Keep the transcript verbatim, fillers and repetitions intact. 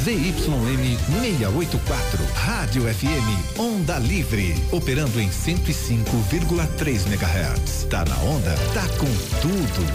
Z Y M seiscentos e oitenta e quatro, Rádio F M, Onda Livre, operando em cento e cinco vírgula três megahertz. Tá na onda, tá com tudo.